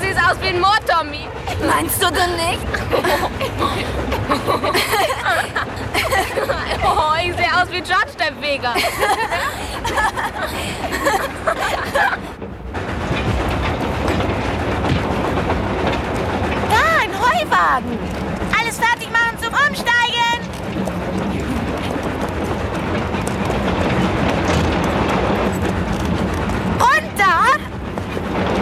siehst aus wie ein Moortommy. Meinst du denn nicht? Oh, ich sehe aus wie George der Feger.